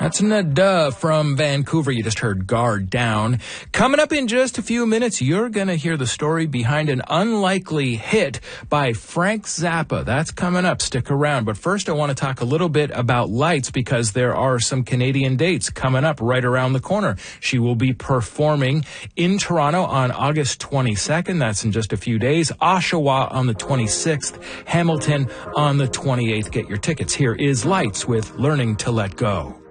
That's Nada from Vancouver. You just heard Guard Down. Coming up in just a few minutes, you're going to hear the story behind an unlikely hit by Frank Zappa. That's coming up. Stick around. But first, I want to talk a little bit about Lights because there are some Canadian dates coming up right around the corner. She will be performing in Toronto on August 22nd. That's in just a few days. Oshawa on the 26th. Hamilton on the 28th. Get your tickets. Here is Lights with Learning to Let Go.